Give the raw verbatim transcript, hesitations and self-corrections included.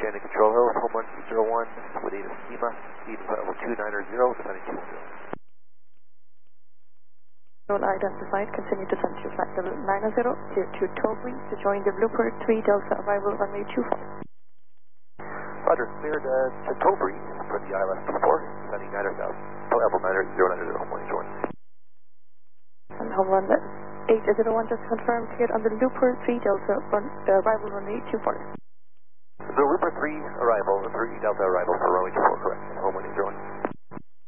Landing Control Hill, home one zero one with Ada Schema, speed level two niner zero, descending two one zero. Control identified, continue descent to flight level nine zero, clear to Tilbury to join the Blooper three Delta arrival runway two four. Roger, cleared uh, to Tilbury for the I L S two four, descending niner thousand, level niner zero niner zero, home one zero one. And home one eight zero one just confirmed, cleared on the Looper three Delta run, uh, arrival runway two four. The Looper three arrival, the three Delta arrival for runway two four, correct, home one zero one.